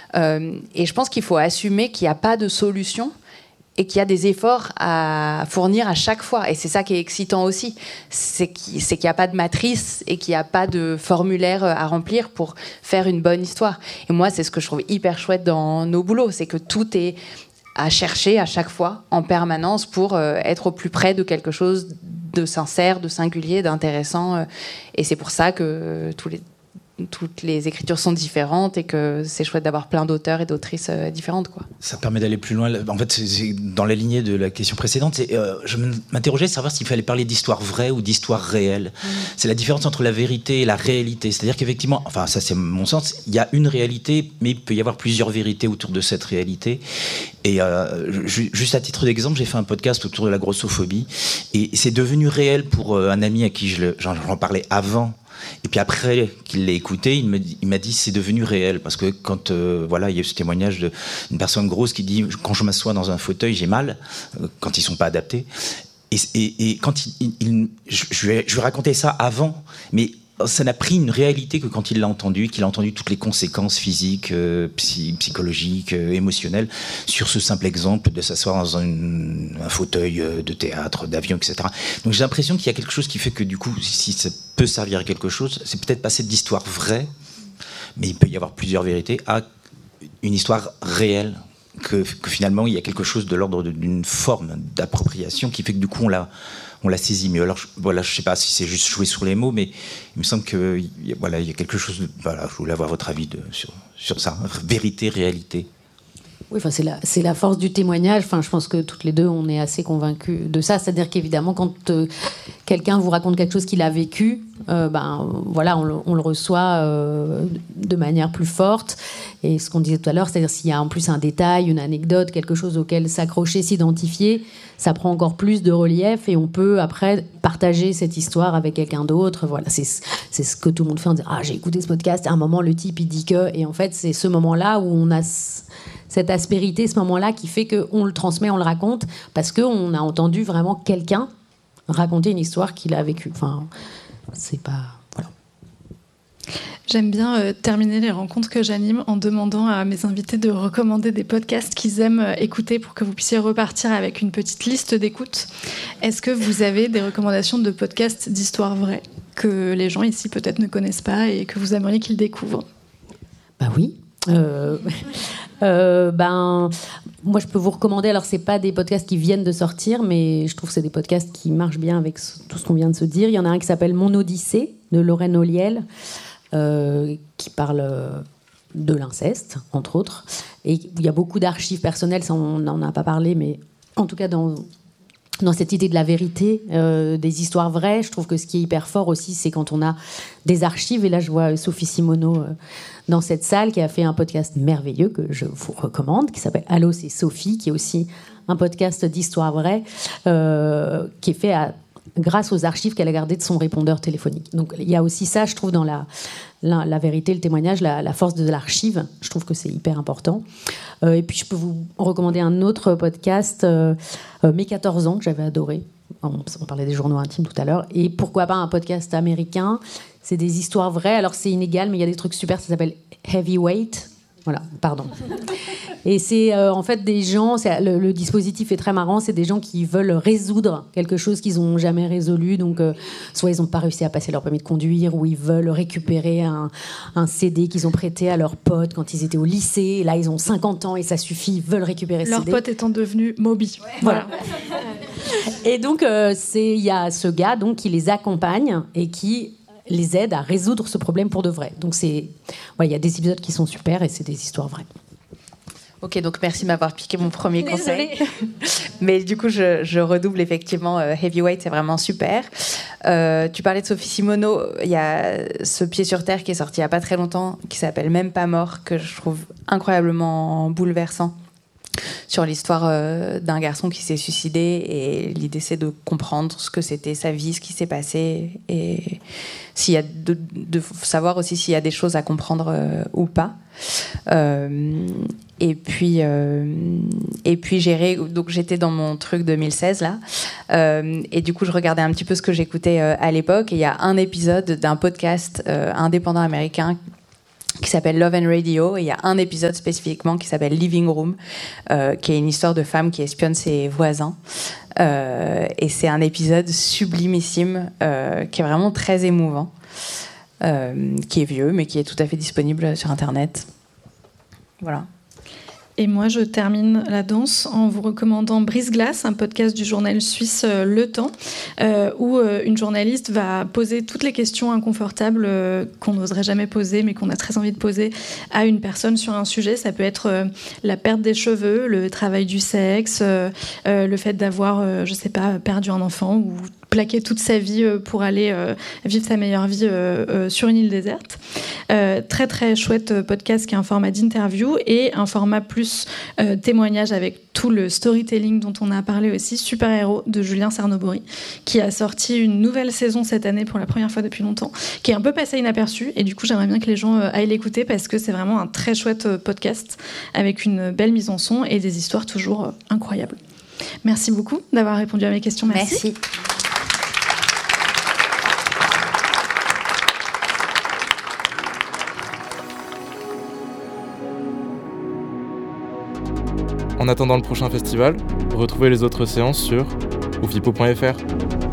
Et je pense qu'il faut assumer qu'il n'y a pas de solution et qu'il y a des efforts à fournir à chaque fois. Et c'est ça qui est excitant aussi. C'est qu'il n'y a pas de matrice et qu'il n'y a pas de formulaire à remplir pour faire une bonne histoire. Et moi, c'est ce que je trouve hyper chouette dans nos boulots. C'est que tout est à chercher à chaque fois, en permanence, pour être au plus près de quelque chose de sincère, de singulier, d'intéressant. Et c'est pour ça que toutes les écritures sont différentes et que c'est chouette d'avoir plein d'auteurs et d'autrices différentes, quoi. Ça permet d'aller plus loin. En fait, c'est dans la lignée de la question précédente. Je m'interrogeais de savoir s'il fallait parler d'histoire vraie ou d'histoire réelle. C'est la différence entre la vérité et la réalité. C'est-à-dire qu'effectivement, enfin ça c'est mon sens, il y a une réalité, mais il peut y avoir plusieurs vérités autour de cette réalité. Et juste à titre d'exemple, j'ai fait un podcast autour de la grossophobie et c'est devenu réel pour un ami à qui j'en parlais avant. Et puis après qu'il l'ait écouté, il m'a dit c'est devenu réel parce que quand voilà, il y a eu ce témoignage d'une personne grosse qui dit quand je m'assois dans un fauteuil j'ai mal quand ils sont pas adaptés et quand je lui ai raconté ça avant, mais ça n'a pris une réalité que quand il l'a entendu, qu'il a entendu toutes les conséquences physiques, psychologiques, émotionnelles sur ce simple exemple de s'asseoir dans un fauteuil de théâtre, d'avion, etc. Donc j'ai l'impression qu'il y a quelque chose qui fait que du coup, si ça peut servir à quelque chose, c'est peut-être passer d'histoire vraie, mais il peut y avoir plusieurs vérités, à une histoire réelle, que finalement il y a quelque chose de l'ordre d'une forme d'appropriation qui fait que du coup on la saisit mieux. Alors voilà, je sais pas si c'est juste jouer sur les mots, mais il me semble que voilà, il y a quelque chose. Voilà, je voulais avoir votre avis sur ça. Vérité, réalité. Oui, enfin c'est la force du témoignage. Enfin, je pense que toutes les deux, on est assez convaincus de ça. C'est-à-dire qu'évidemment, quand quelqu'un vous raconte quelque chose qu'il a vécu, voilà, on le reçoit de manière plus forte. Et ce qu'on disait tout à l'heure, c'est-à-dire s'il y a en plus un détail, une anecdote, quelque chose auquel s'accrocher, s'identifier, ça prend encore plus de relief et on peut après partager cette histoire avec quelqu'un d'autre. Voilà, c'est ce que tout le monde fait en disant j'ai écouté ce podcast. À un moment, le type il dit que, et en fait, c'est ce moment-là où on a cette aspérité, ce moment-là qui fait qu'on le transmet, on le raconte, parce qu'on a entendu vraiment quelqu'un raconter une histoire qu'il a vécue. Enfin, c'est pas... Voilà. J'aime bien terminer les rencontres que j'anime en demandant à mes invités de recommander des podcasts qu'ils aiment écouter pour que vous puissiez repartir avec une petite liste d'écoute. Est-ce que vous avez des recommandations de podcasts d'histoire vraie que les gens ici peut-être ne connaissent pas et que vous aimeriez qu'ils découvrent ? Bah oui. Moi je peux vous recommander, alors c'est pas des podcasts qui viennent de sortir, mais je trouve que c'est des podcasts qui marchent bien avec tout ce qu'on vient de se dire. Il y en a un qui s'appelle Mon Odyssée de Lorraine Olliel, qui parle de l'inceste entre autres, et il y a beaucoup d'archives personnelles, ça on n'en a pas parlé, mais en tout cas dans cette idée de la vérité, des histoires vraies, je trouve que ce qui est hyper fort aussi, c'est quand on a des archives. Et là, je vois Sophie Simoneau dans cette salle qui a fait un podcast merveilleux que je vous recommande, qui s'appelle Allô, c'est Sophie, qui est aussi un podcast d'histoire vraie, qui est fait grâce aux archives qu'elle a gardées de son répondeur téléphonique. Donc il y a aussi ça, je trouve, dans la vérité, le témoignage, la force de l'archive. Je trouve que c'est hyper important. Et puis je peux vous recommander un autre podcast, Mes 14 ans, que j'avais adoré. On parlait des journaux intimes tout à l'heure. Et pourquoi pas un podcast américain. C'est des histoires vraies. Alors c'est inégal, mais il y a des trucs super. Ça s'appelle Heavyweight. Voilà, pardon. Et c'est en fait des gens, le dispositif est très marrant, c'est des gens qui veulent résoudre quelque chose qu'ils n'ont jamais résolu. Donc, soit ils n'ont pas réussi à passer leur permis de conduire, ou ils veulent récupérer un CD qu'ils ont prêté à leurs potes quand ils étaient au lycée. Et là, ils ont 50 ans et ça suffit, ils veulent récupérer ce CD. Leurs potes étant devenus Moby. Ouais. Voilà. Et donc, il y a ce gars donc, qui les accompagne et qui les aide à résoudre ce problème pour de vrai. Donc il y a des épisodes qui sont super et c'est des histoires vraies. Ok, donc merci de m'avoir piqué mon premier conseil. Mais du coup, je redouble effectivement. Heavyweight, c'est vraiment super. Tu parlais de Sophie Simoneau. Il y a ce Pied sur Terre qui est sorti il n'y a pas très longtemps, qui s'appelle Même pas mort, que je trouve incroyablement bouleversant, sur l'histoire d'un garçon qui s'est suicidé, et l'idée c'est de comprendre ce que c'était sa vie, ce qui s'est passé, et s'il y a de savoir aussi s'il y a des choses à comprendre ou pas. Et puis donc j'étais dans mon truc 2016 là, et du coup je regardais un petit peu ce que j'écoutais à l'époque, et il y a un épisode d'un podcast indépendant américain qui s'appelle Love and Radio, et il y a un épisode spécifiquement qui s'appelle Living Room, qui est une histoire de femme qui espionne ses voisins. Et c'est un épisode sublimissime, qui est vraiment très émouvant, qui est vieux, mais qui est tout à fait disponible sur Internet. Voilà. Et moi, je termine la danse en vous recommandant Brise-Glace, un podcast du journal suisse Le Temps, où une journaliste va poser toutes les questions inconfortables qu'on n'oserait jamais poser, mais qu'on a très envie de poser à une personne sur un sujet. Ça peut être la perte des cheveux, le travail du sexe, le fait d'avoir, je sais pas, perdu un enfant ou plaquer toute sa vie pour aller vivre sa meilleure vie sur une île déserte. Très très chouette podcast qui est un format d'interview et un format plus témoignage avec tout le storytelling dont on a parlé aussi, Super Héros de Julien Cernobori, qui a sorti une nouvelle saison cette année pour la première fois depuis longtemps, qui est un peu passé inaperçu, et du coup j'aimerais bien que les gens aillent l'écouter parce que c'est vraiment un très chouette podcast avec une belle mise en son et des histoires toujours incroyables. Merci beaucoup d'avoir répondu à mes questions. Merci. En attendant le prochain festival, retrouvez les autres séances sur oufipo.fr.